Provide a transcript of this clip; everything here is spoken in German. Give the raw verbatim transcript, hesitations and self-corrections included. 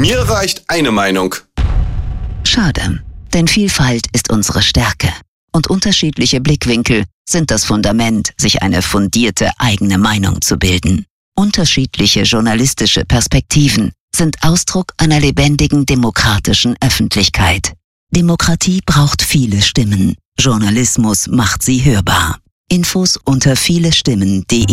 Mir reicht eine Meinung. Schade, denn Vielfalt ist unsere Stärke. Und unterschiedliche Blickwinkel sind das Fundament, sich eine fundierte eigene Meinung zu bilden. Unterschiedliche journalistische Perspektiven sind Ausdruck einer lebendigen demokratischen Öffentlichkeit. Demokratie braucht viele Stimmen. Journalismus macht sie hörbar. Infos unter vielestimmen punkt de